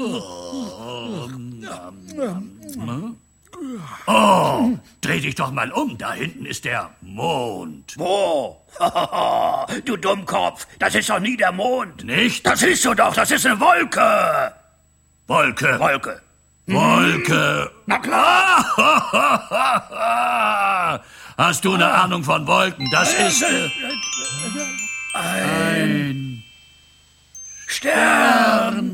Oh, dreh dich doch mal um. Da hinten ist der Mond. Wo? Du Dummkopf, das ist doch nie der Mond. Nicht? Das siehst du doch, das ist eine Wolke. Wolke. Wolke. Wolke. Na klar. Hast du eine Ahnung von Wolken? Das ist Ein Stern.